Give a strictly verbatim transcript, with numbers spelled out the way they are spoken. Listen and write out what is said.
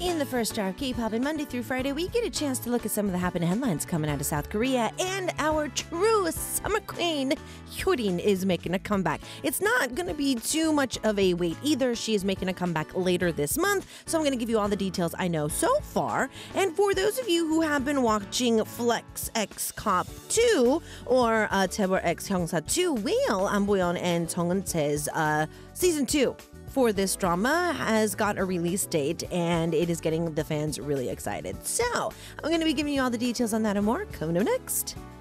In the first hour of K-pop, and Monday through Friday, we get a chance to look at some of the happening headlines coming out of South Korea, and our true summer queen, Hyorin, is making a comeback. It's not going to be too much of a wait either. She is making a comeback later this month, so I'm going to give you all the details I know so far. And for those of you who have been watching Flex X Cop two or uh, Taebor X 형사 two, Whale, An Boyeon and Jung Eun-chae's uh, season two for this drama has got a release date, and it is getting the fans really excited. So I'm going to be giving you all the details on that and more coming up next.